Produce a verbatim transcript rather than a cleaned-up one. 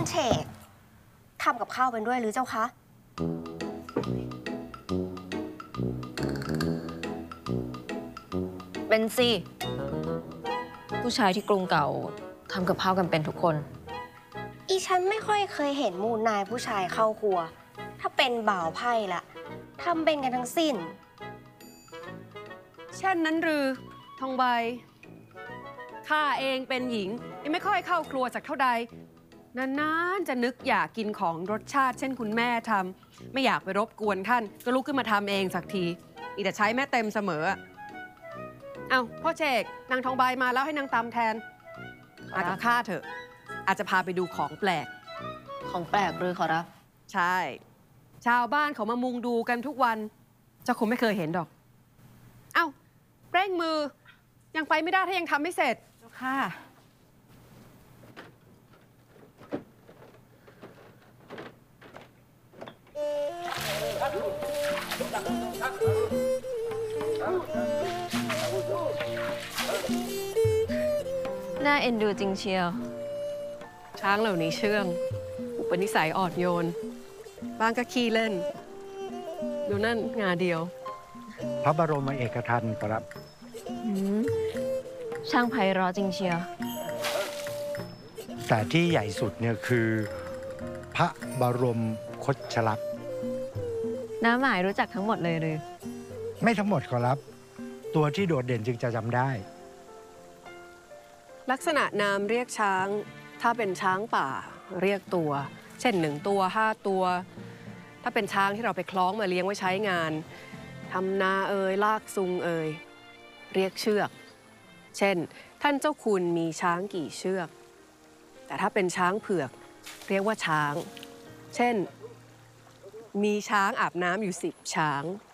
คุณเฉกทำกับข้าวเป็นด้วยหรือเจ้าคะเป็นสิผู้ชายที่กรุงเก่าทำกับข้าวกันเป็นทุกคนอีฉันไม่ค่อยเคยเห็นมูลนายผู้ชายเข้าครัวถ้าเป็นบ่าวไพ่ละทำเป็นกันทั้งสิ้นเช่นนั้นหรือทองใบข้าเองเป็นหญิงยังไม่ค่อยเข้าครัวสักเท่าใดนานๆจะนึกอยากกินของรสชาติเช่นคุณแม่ทำไม่อยากไปรบกวนท่านก็ลุกขึ้นมาทำเองสักทีอีแต่ใช้แม่เต็มเสมอเอาพ่อเชกนางทองใบมาแล้วให้นางตำแทนมากับข้าเถอะอาจจะพาไปดูของแปลกของแปลกหรือขอรับใช่ชาวบ้านเขามามุงดูกันทุกวันเจ้าคงไม่เคยเห็นดอกเอ้าเร่งมือยังไปไม่ได้ถ้ายังทำไม่เสร็จเจ้าค่ะน่าเอ็นดูจริงเชียวช้างเหล่านี้เชื่องอุปนิสัยอ่อนโยนบ้างก็ขี้เล่นดูนั่นงาเดียวพระบรมเอกทันครับช่างไพเราะจริงเชียวแต่ที่ใหญ่สุดเนี่ยคือพระบรมคชลักษณ์น้าหมายรู้จักทั้งหมดเลยหรือไม่ทั้งหมดครับตัวที่โดดเด่นจึงจะจำได้ลักษณะนามเรียกช้างถ้าเป็นช้างป่าเรียกตัวเช่นหนึ่งตัวห้าตัวถ้าเป็นช้างที่เราไปคล้องมาเลี้ยงไว้ใช้งานทำนาเอ่ยลากซุงเอ่ยเรียกเชือกเช่นท่านเจ้าคุณมีช้างกี่เชือกแต่ถ้าเป็นช้างเผือกเรียกว่าช้างเช่นมีช้างอาบน้ำอยู่สิบช้าง